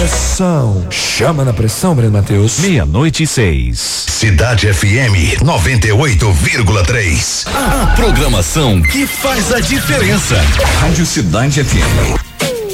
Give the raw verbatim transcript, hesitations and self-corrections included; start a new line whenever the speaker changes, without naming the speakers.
pressão. Chama na pressão, Breno Matheus.
Meia-noite e seis.
Cidade F M noventa e oito vírgula três.
A programação que faz a diferença.
Rádio Cidade F M.